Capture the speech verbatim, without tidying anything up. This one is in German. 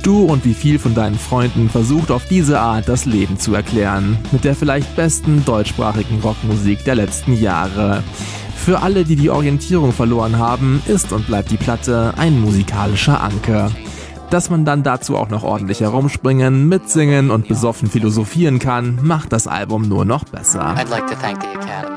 Du und wie viel von deinen Freunden versucht auf diese Art das Leben zu erklären. Mit der vielleicht besten deutschsprachigen Rockmusik der letzten Jahre. Für alle, die die Orientierung verloren haben, ist und bleibt die Platte ein musikalischer Anker. Dass man dann dazu auch noch ordentlich herumspringen, mitsingen und besoffen philosophieren kann, macht das Album nur noch besser. I'd like to thank the Academy.